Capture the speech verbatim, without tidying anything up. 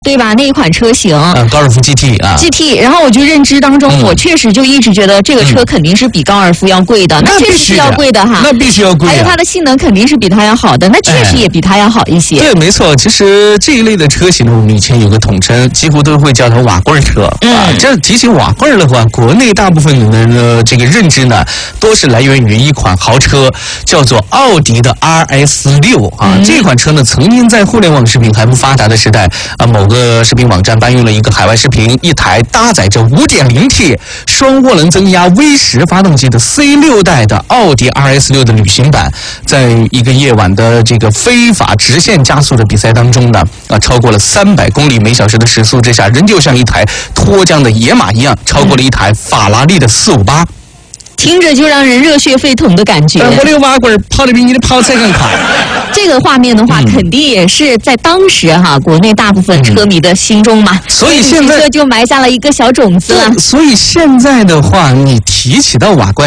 对吧？那一款车型， 嗯，高尔夫 G T 啊 ，G T， 然后我就认知当中，嗯、我确实就一直觉得这个车肯定是比高尔夫要贵的，嗯、那确实是要贵的哈， 那必须要贵、啊。 还有它的性能肯定是比它要好的，那确实也比它要好一些。 哎、对，没错。其实这一类的车型呢，我们以前有个统称，几乎都会叫它瓦罐车。嗯，啊、这提起瓦罐的话，国内大部分人的这个认知呢，都是来源于一款豪车，叫做奥迪的 R S 六啊。嗯、这款车呢，曾经在互联网视频还不发达的时代啊，某个视频网站搬运了一个海外视频，一台搭载着 五点零 T 双涡轮增压 V 十 发动机的 C 六 代的奥迪 R S 六的旅行版，在一个夜晚的这个非法直线加速的比赛当中呢，啊，超过了三百公里每小时的时速之下，仍旧像一台脱缰的野马一样，超过了一台法拉利的四五八。 听着就让人热血沸腾的感觉。 我的瓦罐跑得比你的跑车更快。 这个画面的话，嗯、肯定也是在当时哈、啊，国内大部分车迷的心中嘛。 嗯、所以现在这就埋下了一个小种子了。 所以现在的话，你提起到瓦罐。